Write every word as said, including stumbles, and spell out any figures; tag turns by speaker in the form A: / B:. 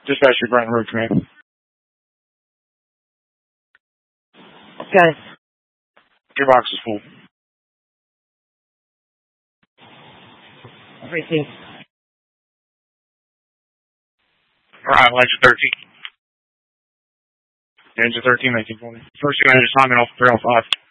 A: Dispatcher, Brighton Road Command.
B: Okay.
A: Gearbox is full.
B: Everything.
A: Alright, Legend thirteen. Engine thirteen, nineteen twenty. First unit is timing off three oh five.